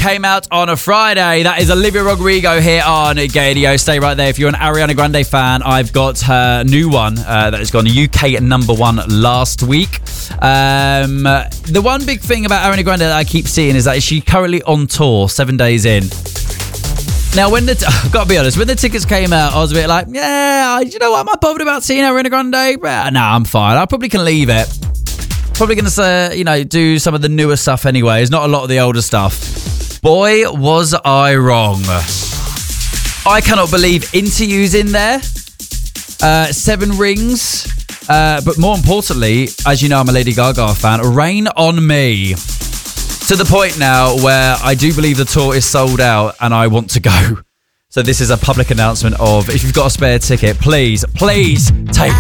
came out on a Friday. That is Olivia Rodrigo here on Gaydio. Stay right there. If you're an Ariana Grande fan, I've got her new one that has gone UK number one last week. The one big thing about Ariana Grande that I keep seeing is that she's currently on tour, 7 days in. Now, I've got to be honest, when the tickets came out, I was a bit like, you know what, am I bothered about seeing Ariana Grande? Nah, I'm fine. I probably can leave it. Probably going to, do some of the newer stuff anyway. It's not a lot of the older stuff. Boy, was I wrong. I cannot believe Interview's in there. 7 Rings. But more importantly, as you know, I'm a Lady Gaga fan. Rain on Me. To the point now where I do believe the tour is sold out and I want to go. So this is a public announcement of, if you've got a spare ticket, please take